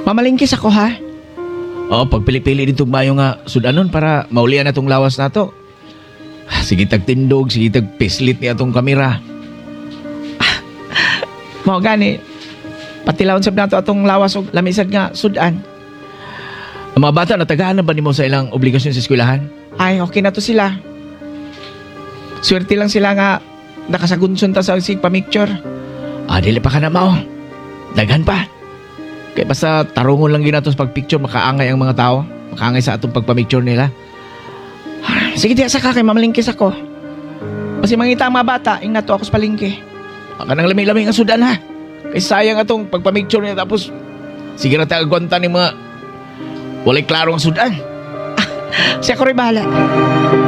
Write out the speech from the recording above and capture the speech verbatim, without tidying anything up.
Mamalingkis ako ha. O, pagpili-pili dito mayo nga sudanon para maulian na tong lawas na to. Sige tagtindog, sige tagpislit niya tong kamera. Mao gani. Patilawon sab nato atong lawas og lamisag nga sudan. Ang mga bata, natagaan na ba ni mo sa ilang obligasyon sa eskwelahan? Ay, okay na to sila. Swerte lang sila nga nakasagunson ta sa sig pamicture. Ah, dili pa ka na mao. Daghan pa. Kaya basta tarungon lang ginato sa pagpicture, makaangay ang mga tao. Makaangay sa atong pagpamicture nila. Sige diya sa kay mamalingkis ako. Kasi mangita ang mga bata, ing nato ako sa palengke. Baka nang lami-lami ang sudan ha. Kaya sayang atong pagpamicture niya tapos sige na tayo agwanta ni mga walay klaro ang sudan. Siya ko rin bahala.